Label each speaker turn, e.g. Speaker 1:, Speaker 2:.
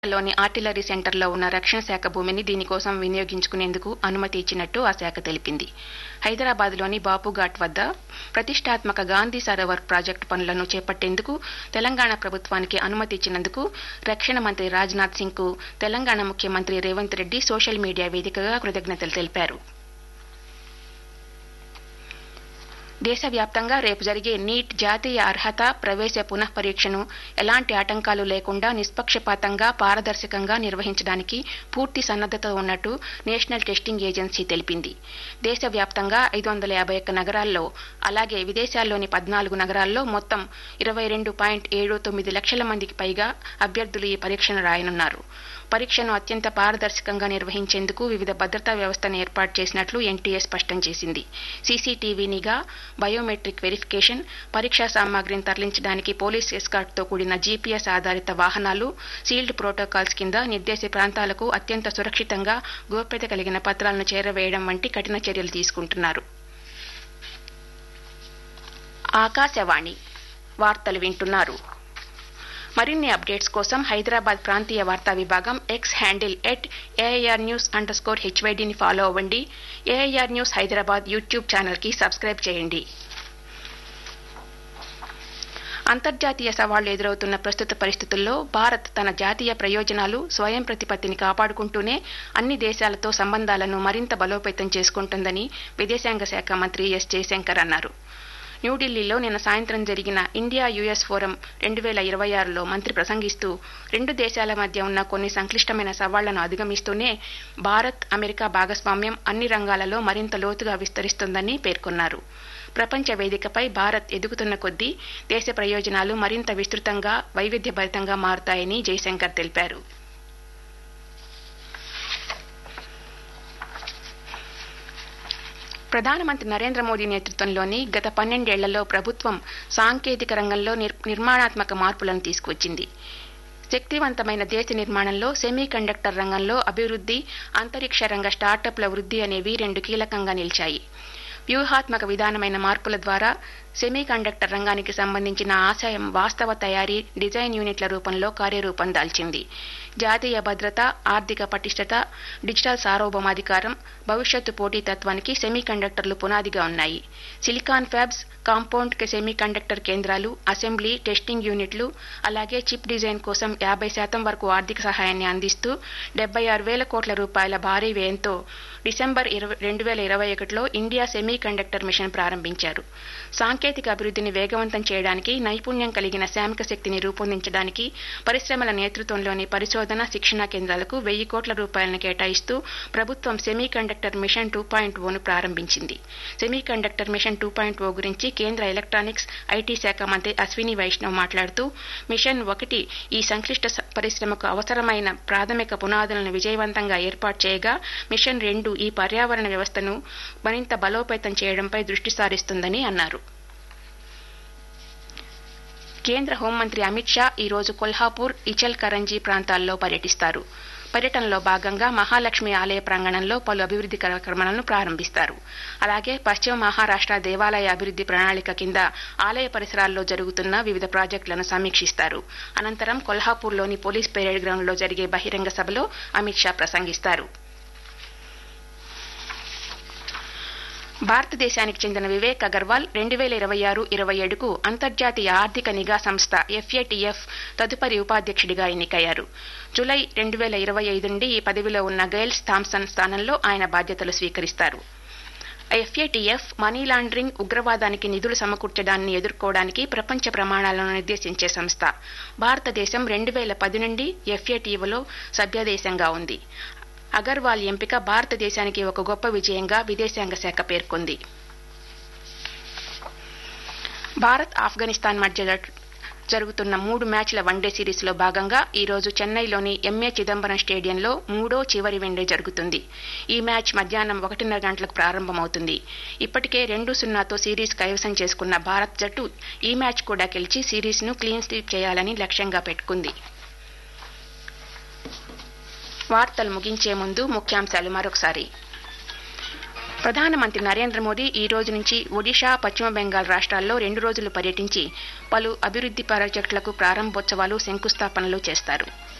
Speaker 1: లోని ఆర్టిలరీ సెంటర్లో ఉన్న రక్షణ శాఖ భూమిని దీనికోసం వినియోగించుకునేందుకు అనుమతి ఇచ్చినట్టు ఆ శాఖ తెలిపింది. హైదరాబాద్లోని బాపుఘాట్ వద్ద ప్రతిష్టాత్మక గాంధీ సరోవర్ ప్రాజెక్టు పనులను చేపట్టేందుకు తెలంగాణ ప్రభుత్వానికి అనుమతి ఇచ్చినందుకు రక్షణ మంత్రి రాజ్నాథ్ సింగ్కు తెలంగాణ ముఖ్యమంత్రి రేవంత్ రెడ్డి సోషల్ మీడియా వేదికగా కృతజ్ఞతలు తెలిపారు. దేశవ్యాప్తంగా రేపు జరిగే నీట్ జాతీయ అర్హత ప్రవేశ పునఃపరీక్షను ఎలాంటి ఆటంకాలు లేకుండా నిష్పక్షపాతంగా పారదర్శకంగా నిర్వహించడానికి పూర్తి సన్నద్ధత ఉన్నట్టు నేషనల్ టెస్టింగ్ ఏజెన్సీ తెలిపింది. దేశవ్యాప్తంగా 551 నగరాల్లో అలాగే విదేశాల్లోని 14 నగరాల్లో మొత్తం 22.79 లక్షల మందికి పైగా అభ్యర్థులు ఈ పరీక్షను రాయనున్నారు. పరీక్షను అత్యంత పారదర్శకంగా నిర్వహించేందుకు వివిధ భద్రతా వ్యవస్థను ఏర్పాటు చేసినట్లు ఎన్టీఏ స్పష్టం చేసింది. సీసీటీవీ నిఘా, బయోమెట్రిక్ వెరిఫికేషన్, పరీక్షా సామాగ్రిని తరలించడానికి పోలీస్ ఎస్కార్ట్తో కూడిన జీపీఎస్ ఆధారిత వాహనాలు, సీల్డ్ ప్రోటోకాల్స్ కింద నిర్దేశ ప్రాంతాలకు అత్యంత సురక్షితంగా గోప్యత కలిగిన పత్రాలను చేరవేయడం వంటి కఠిన చర్యలు తీసుకుంటున్నారు. ఆకాశవాణి వార్తలు వింటున్నారు. మరిన్ని అప్డేట్స్ కోసం హైదరాబాద్ ప్రాంతీయ వార్తా విభాగం ఎక్స్ హ్యాండిల్ @AIRnews_HYDని ఫాలో అవ్వండి. ఏఐఆర్ న్యూస్ హైదరాబాద్ యూట్యూబ్ ఛానల్కి సబ్స్క్రైబ్ చేయండి. అంతర్జాతీయ సవాళ్లు ఎదురవుతున్న ప్రస్తుత పరిస్థితుల్లో భారత్ తన జాతీయ ప్రయోజనాలు, స్వయం ప్రతిపత్తిని కాపాడుకుంటూనే అన్ని దేశాలతో సంబంధాలను మరింత బలోపేతం చేసుకుంటుందని విదేశాంగ శాఖ మంత్రి ఎస్ జయశంకర్ అన్నారు. న్యూఢిల్లీలో నిన్న సాయంత్రం జరిగిన ఇండియా యుఎస్ ఫోరం 2026లో మంత్రి ప్రసంగిస్తూ రెండు దేశాల మధ్య ఉన్న కొన్ని సంక్లిష్టమైన సవాళ్లను అధిగమిస్తూనే భారత్, అమెరికా భాగస్వామ్యం అన్ని రంగాలలో మరింత లోతుగా విస్తరిస్తుందని పేర్కొన్నారు. ప్రపంచ వేదికపై భారత్ ఎదుగుతున్న కొద్దీ దేశ ప్రయోజనాలు మరింత విస్తృతంగా, వైవిధ్యభరితంగా మారుతాయని జయశంకర్ తెలిపారు. ప్రధానమంత్రి నరేంద్ర మోదీ నేతృత్వంలోని గత 12 ఏళ్లలో ప్రభుత్వం సాంకేతిక రంగంలో నిర్మాణాత్మక మార్పులను తీసుకువచ్చింది. శక్తివంతమైన దేశ నిర్మాణంలో సెమీ కండక్టర్ రంగంలో అభివృద్ధి, అంతరిక్ష రంగ స్టార్టప్ల వృద్ధి అనేవి రెండు కీలకంగా నిలిచాయి. వ్యూహాత్మక విధానమైన మార్పుల ద్వారా సెమీ కండక్టర్ రంగానికి సంబంధించిన ఆశయం వాస్తవ తయారీ, డిజైన్ యూనిట్ల రూపంలో కార్యరూపం దాల్చింది. జాతీయ భద్రత, ఆర్థిక పటిష్టత, డిజిటల్ సార్వభౌమాధికారం, భవిష్యత్తు పోటీతత్వానికి సెమీ కండక్టర్లు పునాదిగా ఉన్నాయి. Silicon fabs, compound semi conductor కేంద్రాలు, అసెంబ్లీ, టెస్టింగ్ యూనిట్లు, అలాగే చిప్ డిజైన్ కోసం 50% వరకు ఆర్థిక సహాయాన్ని అందిస్తూ 76,000 కోట్ల రూపాయల భారీ వ్యయంతో December 2021లో India semi conductor machine ప్రారంభించారు. సాంకేతిక అభివృద్ధిని వేగవంతం చేయడానికి, నైపుణ్యం కలిగిన శ్రామిక శక్తిని రూపొందించడానికి పరిశ్రమల నేతృత్వంలోని పరిశోధన, శిక్షణా కేంద్రాలకు 1,000 కోట్ల రూపాయలను కేటాయిస్తూ ప్రభుత్వం సెమీ కండక్టర్ మిషన్ 2.0ను ప్రారంభించింది. సెమీ కండక్టర్ మిషన్ 2.0 గురించి కేంద్ర ఎలక్ట్రానిక్స్, ఐటీ శాఖ మంత్రి అశ్విని వైష్ణవ్ మాట్లాడుతూ, మిషన్ 1 ఈ సంక్లిష్ట పరిశ్రమకు అవసరమైన ప్రాథమిక పునాదులను విజయవంతంగా ఏర్పాటు చేయగా, మిషన్ 2 ఈ పర్యావరణ వ్యవస్థను మరింత బలోపేతం చేయడంపై దృష్టి సారిస్తుందని అన్నారు. కేంద్ర హోంమంత్రి అమిత్ షా ఈరోజు కొల్హాపూర్, ఇచల్ కరంజీ ప్రాంతాల్లో పర్యటిస్తారు. పర్యటనలో భాగంగా మహాలక్ష్మి ఆలయ ప్రాంగణంలో పలు అభివృద్ధి కార్యక్రమాలను ప్రారంభిస్తారు. అలాగే పశ్చిమ మహారాష్ట్ర దేవాలయ అభివృద్ధి ప్రణాళిక కింద ఆలయ పరిసరాల్లో జరుగుతున్న వివిధ ప్రాజెక్టులను సమీక్షిస్తారు. అనంతరం కొల్హాపూర్లోని పోలీస్ పెరేడ్ గ్రౌండ్లో జరిగే బహిరంగ సభలో అమిత్ షా ప్రసంగిస్తారు. భారతదేశానికి చెందిన వివేక్ అగర్వాల్ 2026-27కు అంతర్జాతీయ ఆర్థిక నిఘా సంస్థ FATF తదుపరి ఉపాధ్యక్షుడిగా ఎన్నికయ్యారు. జూలై 2025 నుండి ఈ పదవిలో ఉన్న గైల్స్ థామ్సన్ స్థానంలో ఆయన బాధ్యతలు స్వీకరిస్తారు. FATF మనీ లాండరింగ్, ఉగ్రవాదానికి నిధులు సమకూర్చడాన్ని ఎదుర్కోవడానికి ప్రపంచ ప్రమాణాలను నిర్దేశించే సంస్థ. భారతదేశం 2010 నుండి FATFలో సభ్యదేశంగా ఉంది. అగర్వాల్ ఎంపిక భారతదేశానికి ఒక గొప్ప విజయంగా విదేశాంగ శాఖ పేర్కొంది. భారత్, ఆఫ్ఘనిస్తాన్ మధ్య జరుగుతున్న 3 మ్యాచ్ల వన్డే సిరీస్లో భాగంగా ఈరోజు చెన్నైలోని MA చిదంబరం స్టేడియంలో 3వ చివరి వన్డే జరుగుతుంది. ఈ మ్యాచ్ మధ్యాహ్నం 1:30 గంటలకు ప్రారంభమవుతుంది. ఇప్పటికే 2-0తో సిరీస్ కైవసం చేసుకున్న భారత్ జట్టు ఈ మ్యాచ్ కూడా గెలిచి సిరీస్ను క్లీన్ స్వీప్ చేయాలని లక్ష్యంగా పెట్టుకుంది. వార్తలు ముగించే ముందు ముఖ్యాంశాలు మరొకసారి. ప్రధానమంత్రి నరేంద్ర మోదీ ఈ రోజు నుంచి ఒడిషా, పశ్చిమ బెంగాల్ రాష్ట్రాల్లో 2 రోజులు పర్యటించి పలు అభివృద్ధి ప్రాజెక్టులకు ప్రారంభోత్సవాలు, శంకుస్థాపనలు చేస్తారు.